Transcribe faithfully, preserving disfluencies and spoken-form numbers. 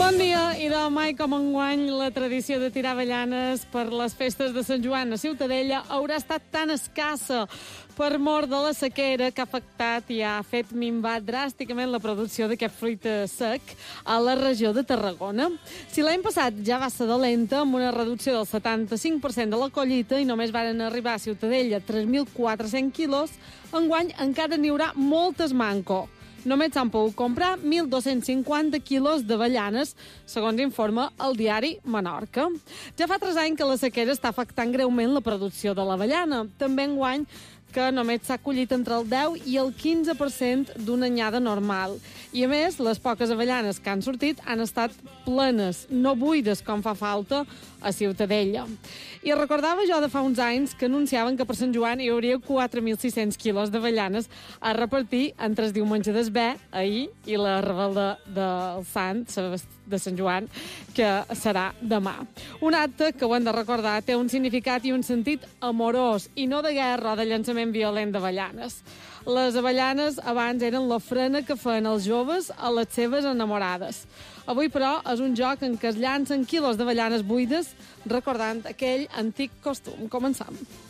Bon dia, i de mai com enguany la tradició de tirar avellanes per les festes de Sant Joan a Ciutadella haurà estat tan escassa per mort de la sequera que ha afectat i ha fet minvar dràsticament la producció d'aquest fruit sec a la regió de Tarragona. Si l'any passat ja va ser dolenta, amb una reducció del setanta-cinc per cent de la collita i només varen arribar a Ciutadella tres mil quatre-cents quilos, enguany encara n'hi haurà moltes manco. Només s'han pogut comprar mil dos-cents cinquanta quilos d'avellanes, segons informa el diari Menorca. Ja fa tres anys que la sequera està afectant greument la producció de l'avellana. També enguany que només s'ha collit entre el deu i el quinze per cent d'una anyada normal. I, a més, les poques avellanes que han sortit han estat plenes, no buides, com fa falta a Ciutadella. I recordava jo de fa uns anys que anunciaven que per Sant Joan hi hauria quatre mil sis-cents quilos d'avellanes a repartir entre el diumenge d'Esbé, ahir, i la rebel·de del Sant, de Sant Joan, que serà demà. Un acte que, ho hem de recordar, té un significat i un sentit amorós, i no de guerra o de llançament violent d'avellanes. Les avellanes abans eren l'ofrena que feien els joves a les seves enamorades. Avui, però, és un joc en què es llancen quilos d'avellanes buides recordant aquell antic costum. Començam.